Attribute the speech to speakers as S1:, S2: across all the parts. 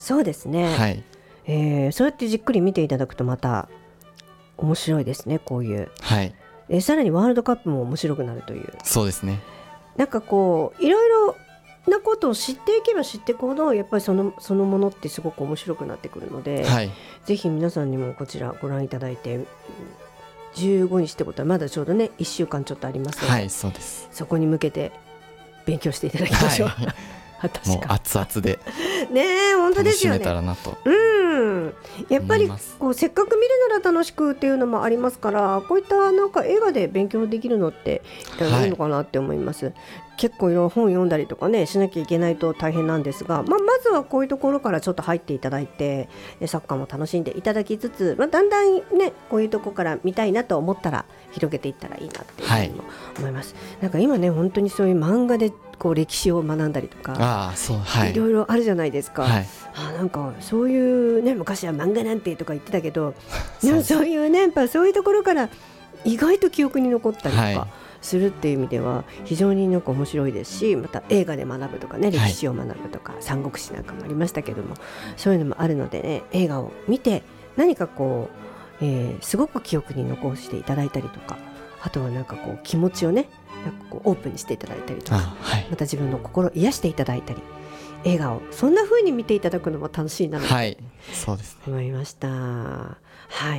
S1: そうですね、
S2: はい、
S1: そうやってじっくり見ていただくとまた面白いですね、こういう、
S2: はい、
S1: さらにワールドカップも面白くなるという、
S2: そうですね。
S1: なんかこういろいろなことを知っていけば知っていくほどやっぱりそのものってすごく面白くなってくるので、
S2: はい、
S1: ぜひ皆さんにもこちらご覧いただいて、15日ってことはまだちょうどね1週間ちょっとありますので、
S2: はい、そうです。
S1: そこに向けて勉強していただきましょう、
S2: はい
S1: 私
S2: もう熱々で
S1: ねえ本当
S2: 楽しめ
S1: ですよね。
S2: たらなと
S1: やっぱり
S2: 思います。
S1: こうせっかく見るなら楽しくっていうのもありますから、こういったなんか映画で勉強できるのっていいのかなって思います、結構いろいろ本読んだりとかねしなきゃいけないと大変なんですが、まずはこういうところからちょっと入っていただいて、サッカーも楽しんでいただきつつ、だんだんねこういうところから見たいなと思ったら広げていったらいいなっていうふうにも思います、なんか今ね本当にそういう漫画でこう歴史を学んだりとか、
S2: そう、はい、
S1: いろいろあるじゃないですか、
S2: はい、
S1: なんかそういうね昔は漫画なんてとか言ってたけど、で
S2: そうです。
S1: もそういうねやっぱそういうところから意外と記憶に残ったりと
S2: は
S1: かするっていう意味では非常になんか面白いですし、また映画で学ぶとかね歴史を学ぶとか、三国志なんかもありましたけども、そういうのもあるのでね、映画を見て何かこう、すごく記憶に残していただいたりとか、あとはなんかこう気持ちをねなんかこうオープンにしていただいたりとか、
S2: はい、
S1: また自分の心を癒していただいたり、映画をそんな風に見ていただくのも楽しいなと
S2: はい、そうですね。
S1: 思いました、はい、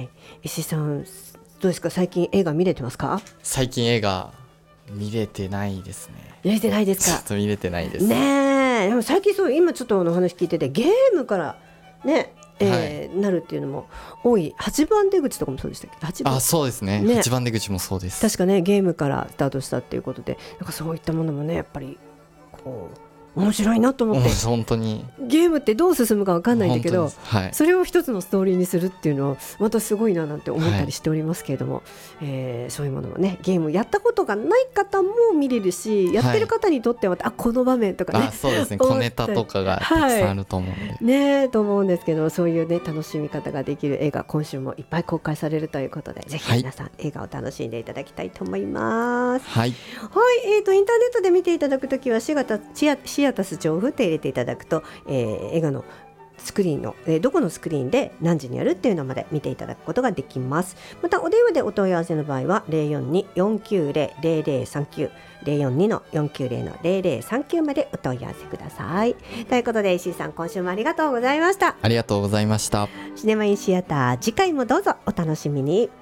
S1: 石井さんどうですか、最近映画見れてますか？
S2: 最近映画見れてないですね。
S1: 見れてないですか？
S2: ちょっと見れてないです
S1: ねえ、でも最近そう今ちょっとお話聞いててゲームからね、なるっていうのも多い。8番出口とかもそうでしたっけ？8番、
S2: そうですね。
S1: ね、
S2: 一番出口もそうです。
S1: 確かねゲームからスタートしたっていうことで、なんかそういったものもねやっぱりこう面白いなと思って、
S2: 本当に
S1: ゲームってどう進むか分かんないんだけど、
S2: はい、
S1: それを一つのストーリーにするっていうのはまたすごいななんて思ったりしておりますけれども、そういうものもねゲームやったことがない方も見れるし、やってる方にとっては、この場面とかね、
S2: そうですね、小ネタとかがたくさんあると思うんで、
S1: ねと思うんですけど、そういうね楽しみ方ができる映画今週もいっぱい公開されるということで、ぜひ皆さん映画を楽しんでいただきたいと思います。
S2: はい、
S1: インターネットで見ていただくときはシアタス調布って入れていただくと、映画のスクリーンの、どこのスクリーンで何時にやるっていうのまで見ていただくことができます。またお電話でお問い合わせの場合は 042-490-0039 042-490-0039 までお問い合わせください。ということで石井さん、今週もありがとうございました。
S2: ありがとうございました。
S1: シネマインシアター、次回もどうぞお楽しみに。